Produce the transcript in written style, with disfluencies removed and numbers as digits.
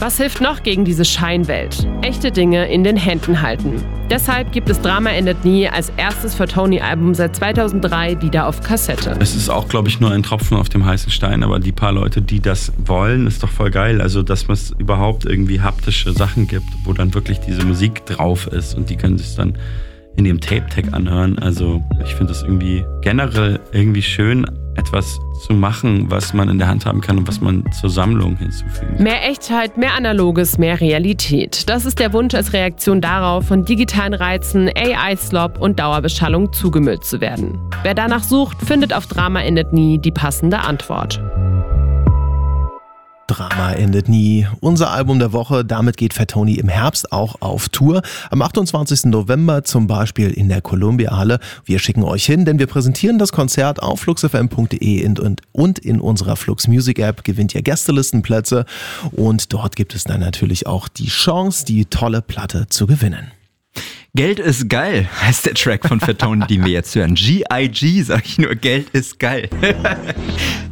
Was hilft noch gegen diese Scheinwelt? Echte Dinge in den Händen halten. Deshalb gibt es Drama endet nie als erstes Fatoni-Album seit 2003 wieder auf Kassette. Es ist auch, glaube ich, nur ein Tropfen auf dem heißen Stein, aber die paar Leute, die das wollen, ist doch voll geil. Also, dass es überhaupt irgendwie haptische Sachen gibt, wo dann wirklich diese Musik drauf ist und die können sich dann in dem Tape-Tag anhören. Also, ich finde es irgendwie generell irgendwie schön, etwas zu machen, was man in der Hand haben kann und was man zur Sammlung hinzufügen. Mehr Echtheit, mehr Analoges, mehr Realität. Das ist der Wunsch als Reaktion darauf, von digitalen Reizen, AI-Slop und Dauerbeschallung zugemüllt zu werden. Wer danach sucht, findet auf Drama endet nie die passende Antwort. Drama endet nie. Unser Album der Woche, damit geht Fatoni im Herbst auch auf Tour. Am 28. November zum Beispiel in der Columbia Halle. Wir schicken euch hin, denn wir präsentieren das Konzert auf fluxfm.de und in unserer Flux Music App gewinnt ihr Gästelistenplätze und dort gibt es dann natürlich auch die Chance, die tolle Platte zu gewinnen. Geld ist geil, heißt der Track von Fatoni, den wir jetzt hören. G.I.G. sag ich nur, Geld ist geil.